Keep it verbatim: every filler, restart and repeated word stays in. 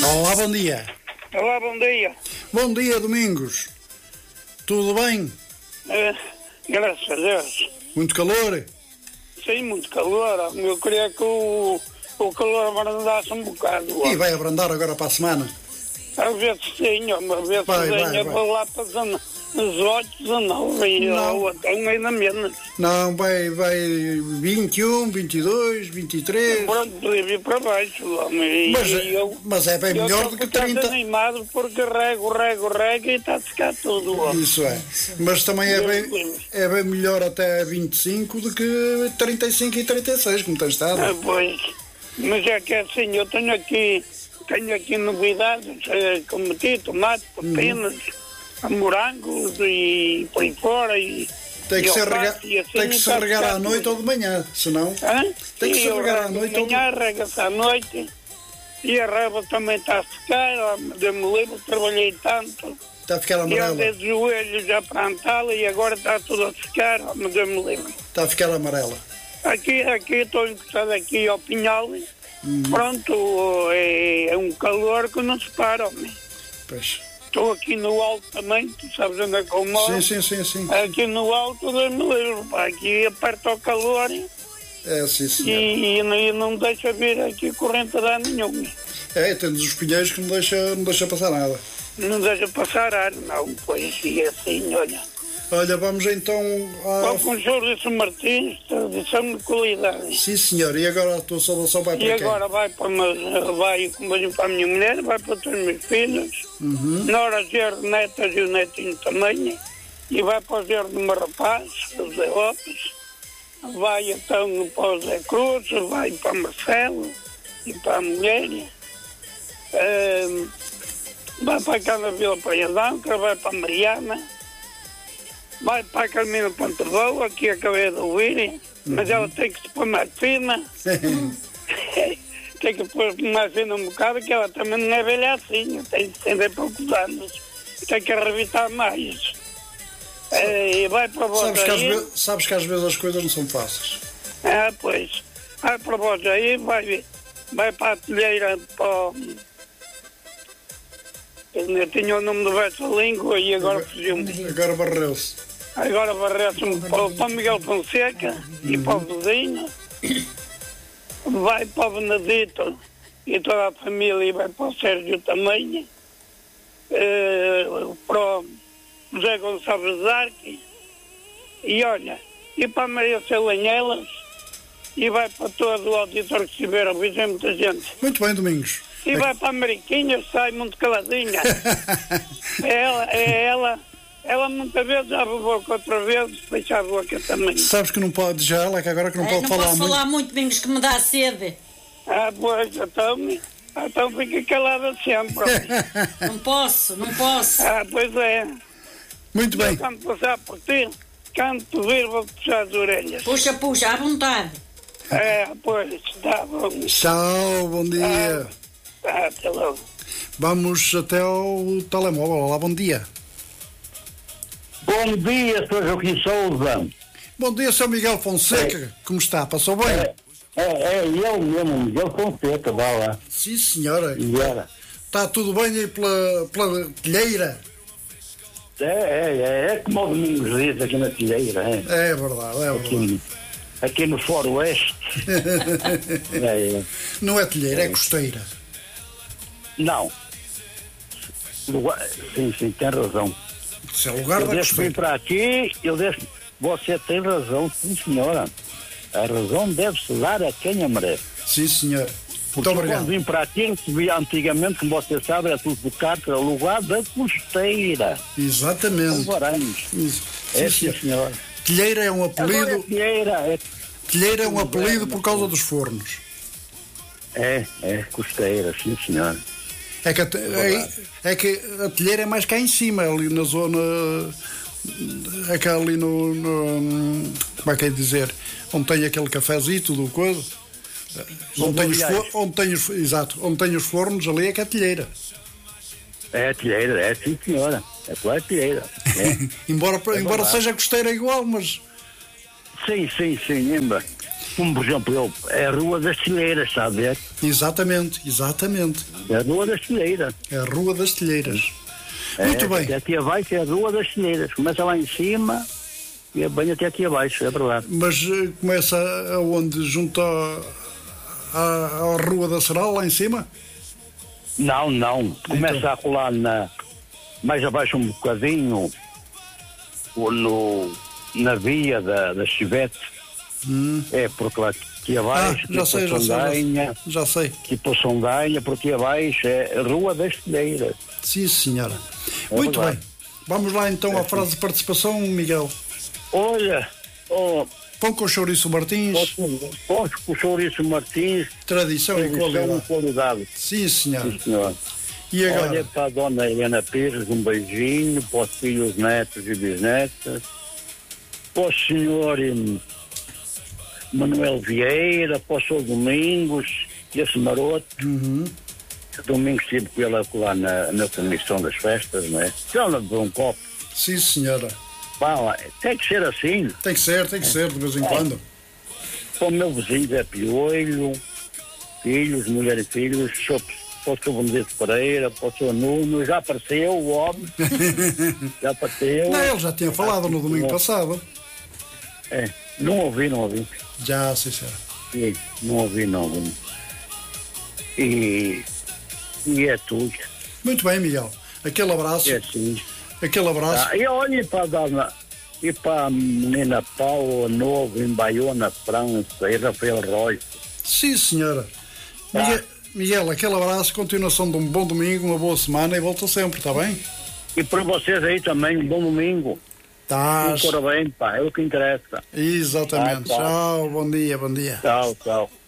Olá, bom dia. Olá, bom dia. Bom dia, Domingos. Tudo bem? É, graças a Deus. Muito calor? Sim, muito calor. Eu queria que o, o calor abrandasse um bocado. E vai abrandar agora para a semana? Às vezes sim, às vezes Vai, vai, venha vai. para lá para dezoito, dezenove e Não. ou até ainda menos. Não, vai, vai vinte e um, vinte e dois, vinte e três. Pronto, podia vir para baixo, homem. Mas, E eu, mas é bem eu melhor estou do que ficando trinta. animado porque rego, rego, rego e está a ficar tudo. Homem. Isso é. Mas também é bem, é bem melhor até vinte e cinco do que trinta e cinco e trinta e seis, como tem estado. Ah, pois, mas é que assim, eu tenho aqui, tenho aqui novidades, eh, como meti tomate, pepinos, Uhum. morangos e por aí fora e Tem que e se alface regar, e assim, tem que e se está a regar ficar à noite tudo. ou de manhã, senão Hã? tem que E se eu regar à rego noite de ou de... manhã, rega-se à noite e a reba também está a secar, deu-me livre, trabalhei tanto. Está a ficar E amarela. andei de joelhos já para Antala e agora está tudo a secar, me deu-me livre. Está a ficar amarela. Aqui, aqui estou encostado aqui ao Pinhal. Uhum. Pronto, é, é um calor que não se para, homem. Pois. Estou aqui no alto também, tu sabes onde é que eu moro? Sim, sim, sim, sim. Aqui no alto, Deus-me livre, pá. Aqui aperta o calor e, É, sim, sim. e, não- e não deixa vir aqui corrente de ar nenhum. É, temos os pinheiros que não deixa, não deixa passar nada. Não deixa passar ar, não, pois, e assim, olha. Olha, vamos então Estou à... com o senhor São Martins, tradição de qualidade. Sim, senhor. E agora a tua saudação vai E para quem? agora vai para, uma, vai como para a minha mulher, vai para todos os meus filhos, Uhum. Nora, Gerro, netas e o netinho também, e vai para o Gerro de uma rapaz, o Zé Lopes, vai então para o Zé Cruz, vai para o Marcelo e para a mulher, ehm, vai para a Casa Vila Praia d'Ancra, vai para a Mariana, vai para a Carmina Ponte Boa, aqui acabei de ouvir, mas ela tem que se pôr mais fina. Tem que pôr mais fina um bocado, que ela também não é velha assim, tem sessenta e poucos anos, tem que arrebitar mais. Eh, E vai para vós Sabes que, às aí. vezes, sabes que às vezes as coisas não são fáceis. Ah, pois. Vai para vós aí, vai, vai para a telheira, para o... Eu tinha o nome do verso língua e agora fugiu-me. Agora barreu-se. Agora varrece-me para o São Miguel Fonseca e para o vizinho. Vai para o Benedito e toda a família e vai para o Sérgio também. Eh, para o José Gonçalves Arque. E olha, e para a Maria Celanhelas e vai para todo o auditor que estiver a ouvir, é muita gente. Muito bem, Domingos. E vai para a Mariquinha, sai muito caladinha. É ela, é ela. Ela muitas vezes abre a boca, outra vez fecha a boca também. Sabes que não pode, já ela que agora que não É, pode não falar posso muito. falar muito, Domingos, que me dá sede. Ah, pois, então, então fica calada sempre. Não posso, não posso. Ah, pois é. Muito bem. Eu, quando passar por ti, quando te vir, vou puxar as orelhas. Puxa, puxa, à vontade. É, pois, está bom. Tchau, bom dia. Ah, até logo. Vamos até ao telemóvel. Olá, bom dia. Bom dia, senhor Joaquim Souza. Bom dia, seu Miguel Fonseca. Como está? Passou bem? É, é, é eu mesmo, Miguel Fonseca, vá lá. Sim, senhora. E era. Está tudo bem aí pela, pela telheira? É, é, é, é como o Domingos diz aqui na telheira, é. É verdade, é verdade. Aqui, aqui no Foroeste. é, é. Não é telheira, é costeira. Não. Lugar, sim, sim, tem razão. Isso é lugar Eu da deixo vir costeira. para aqui, eu deixo. Você tem razão, sim, senhora. A razão deve-se dar a quem a merece. Sim, senhor. Porque Muito eu quando obrigado. vim para aqui, recebia antigamente, como você sabe, era tudo de carta, era lugar da costeira. Com Exatamente. varanhos. Isso. É, Sim, sim, senhor. senhor. Telheira é um Agora é apelido. telheira, é, Telheira é um apelido por causa dos fornos. é, é costeira, sim, senhor. É que, a, te- é, é que a telheira é mais cá em cima, ali na zona. É que ali no, no. Como é que é dizer? Onde tem aquele cafezito do coisa. Onde tem, os for, onde, tem os, exato, onde tem os fornos, ali é que é telheira. É telheira, é, sim, senhora. É claro, é telheira. É. embora É embora verdade. seja costeira igual, mas. Sim, sim, sim, lembra. como por exemplo, eu, é a Rua das Telheiras, está a ver? Exatamente, exatamente. É a Rua das Telheiras. É a Rua das Telheiras. É, Muito bem. Até aqui abaixo é a Rua das Telheiras. Começa lá em cima e é bem até aqui abaixo, é verdade. Mas eh, começa aonde? Junto à, à, à Rua da Seral, lá em cima? Não, não. Começa Então. a colar na, mais abaixo um bocadinho o- no, na via da, da Chivete. Hum. É, porque lá aqui Ah, abaixo, já aqui sei, para já sei, já Sondanha, sei. Já sei. aqui para Sondanha, por aqui abaixo é a Rua das Telheiras. Sim, senhora. É Muito verdade. bem. Vamos lá então à frase de participação, Miguel. Olha, oh, Pão com chouriço Martins, posso com o chouriço Martins, tradição e tradição e qualidade. qualidade. Sim, senhora. Sim, senhor. E agora? Olha, para a dona Helena Pires, um beijinho, para os filhos, netos e bisnetas, para o senhor hum, Manuel Vieira, para o senhor Domingos, esse maroto. Uhum. Domingo estive com ele lá na, na comissão das festas, não é? Já ela bebeu um copo. Sim, senhora. Pá, lá, tem que ser assim. Tem que ser, tem que ser, de vez em quando. Para o meu vizinho Zé Piolho, filhos, mulher e filhos, sou, para o seu Benedito Pereira, para o seu Nuno, já apareceu o homem. Já apareceu. Não, ele já tinha falado no domingo passado. É, não ouvi, não ouvi. Já, sim, senhora. Sim, não ouvi, não ouvi. E, e é tudo. Muito bem, Miguel. Aquele abraço. É assim. Aquele abraço. Ah, e olhe para a dona, e para a menina Paula Novo em Baiona, França, e Rafael Roy. Sim, senhora. Tá. Miguel, Miguel, aquele abraço, continuação de um bom domingo, uma boa semana e volta sempre, está bem? E para vocês aí também, um bom domingo. Tá. Tudo corra bem, pá, é o que interessa. Exatamente. Tá, tá. Tchau, bom dia, bom dia. Tchau, tchau.